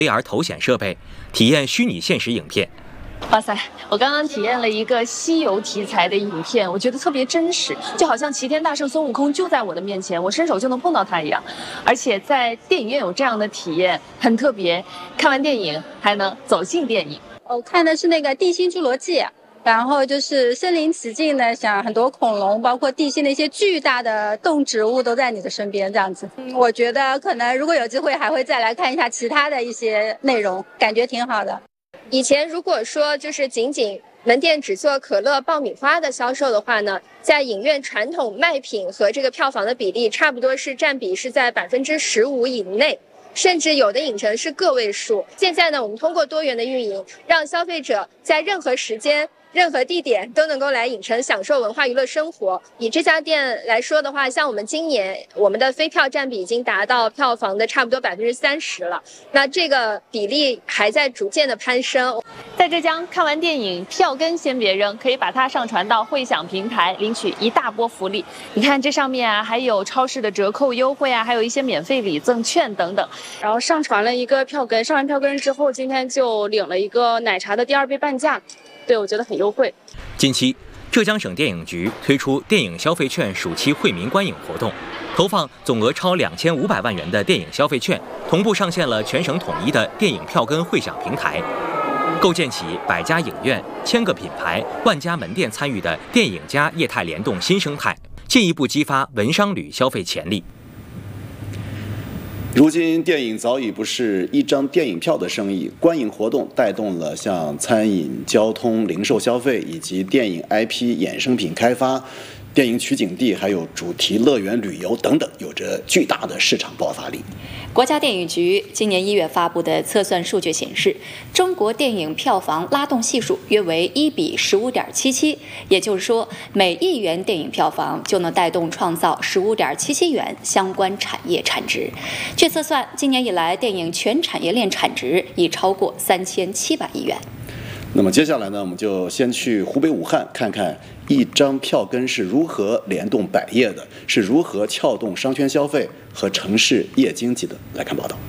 AR 头显设备，体验虚拟现实影片。 哇塞！我刚刚体验了一个西游题材的影片，我觉得特别真实，就好像齐天大圣孙悟空就在我的面前，我伸手就能碰到他一样。而且在电影院有这样的体验很特别，看完电影还能走进电影。 我看的是那个《地心侏罗纪》。然后就是身临其境的，想很多恐龙，包括地心的一些巨大的动植物都在你的身边，这样子。我觉得可能如果有机会，还会再来看一下其他的一些内容，感觉挺好的。 以前如果说就是仅仅门店只做可乐、爆米花的销售的话呢，在影院传统卖品和这个票房的比例，差不多是占比是在15%以内。甚至有的影城是个位数。现在呢，我们通过多元的运营，让消费者在任何时间、任何地点都能够来影城享受文化娱乐生活。以这家店来说的话，像我们今年我们的非票占比已经达到票房的差不多30%了，那这个比例还在逐渐的攀升。 在浙江看完电影，票根先别扔，可以把它上传到慧享平台，领取一大波福利。你看这上面啊，还有超市的折扣优惠啊，还有一些免费礼赠券等等。然后上传了一个票根，上完票根之后，今天就领了一个奶茶的第2倍半价。对，我觉得很优惠。 近期，浙江省电影局推出电影消费券暑期惠民观影活动，投放总额超2500万元的电影消费券，同步上线了全省统一的电影票根慧享平台，构建起100家影院、1000个品牌、万家门店参与的电影加业态联动新生态，进一步激发文商旅消费潜力。 如今，电影早已不是一张电影票的生意，观影活动带动了像餐饮、交通、零售消费以及电影 IP 衍生品开发、电影取景地，还有主题乐园旅游等等，有着巨大的市场爆发力。 国家电影局今年1月发布的测算数据显示，中国电影票房拉动系数约为1比15.77，也就是说，每1元电影票房就能带动创造15.77元相关产业产值。据测算，今年以来电影全产业链产值已超过3700亿元。 那么接下来呢，我们就先去湖北武汉看看一张票根是如何联动百业的，是如何撬动商圈消费和城市夜经济的。来看报道。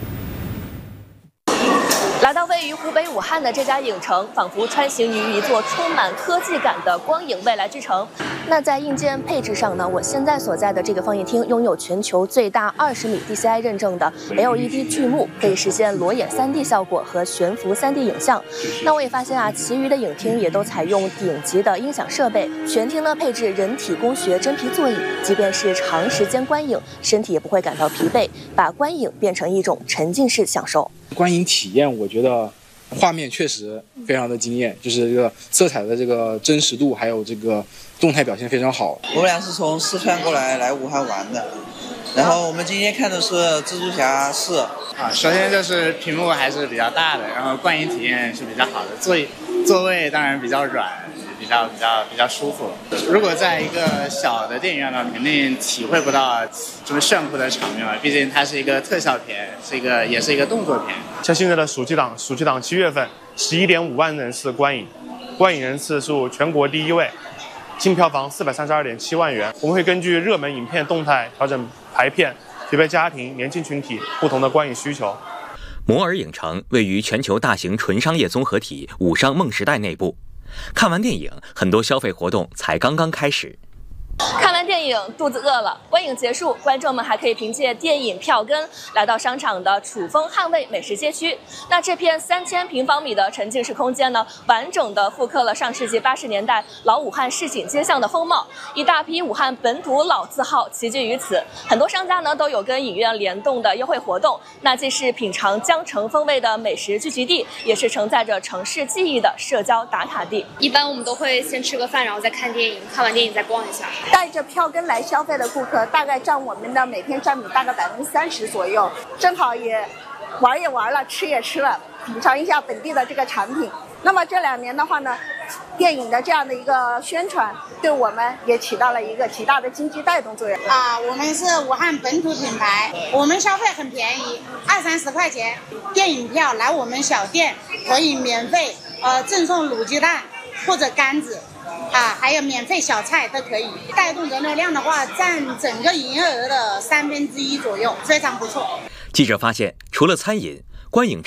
来到位于湖北武汉的这家影城，仿佛穿行于一座充满科技感的光影未来之城。那在硬件配置上呢，我现在所在的这个放映厅拥有全球最大20米 DCI 认证的 LED 巨幕，可以实现裸眼3D 效果和悬浮3D 影像。那我也发现啊，其余的影厅也都采用顶级的音响设备，全厅呢配置人体工学真皮座椅，即便是长时间观影，身体也不会感到疲惫，把观影变成一种沉浸式享受。 观影体验，我觉得画面确实非常的惊艳，就是这个色彩的这个真实度，还有这个动态表现非常好。 我们俩是从四川过来武汉玩的，然后我们今天看的是蜘蛛侠4。 首先就是屏幕还是比较大的，然后观影体验是比较好的，座位当然比较软，比较舒服。如果在一个小的电影院呢，肯定体会不到这么炫酷的场面嘛，毕竟它是一个特效片，也是一个动作片。 像现在的暑期档7月份11.5万人次观影人次数全国第1位，净票房432.7万元。我们会根据热门影片动态调整排片，匹配家庭、年轻群体不同的观影需求。 摩尔影城位于全球大型纯商业综合体武商梦时代内部。看完电影，很多消费活动才刚刚开始。 看完电影，肚子饿了。观影结束，观众们还可以凭借电影票根来到商场的楚风汉味美食街区。那这片3000平方米的沉浸式空间呢，完整的复刻了上世纪80年代老武汉市井街巷的风貌，一大批武汉本土老字号齐聚于此。很多商家呢都有跟影院联动的优惠活动，那既是品尝江城风味的美食聚集地，也是承载着城市记忆的社交打卡地。 一般我们都会先吃个饭，然后再看电影，看完电影再逛一下。 带着票根来消费的顾客大概占我们的每天占比大概30%左右，正好也玩了，吃也吃了，品尝一下本地的这个产品。那么这2年的话呢，电影的这样的一个宣传，对我们也起到了一个极大的经济带动作用。 我们是武汉本土品牌，我们消费很便宜，20-30块钱，电影票来我们小店可以免费赠送卤鸡蛋或者杆子。还有免费小菜都可以，带动人流量的话，占整个营业额的1/3左右，非常不错。 记者发现，除了餐饮， 观影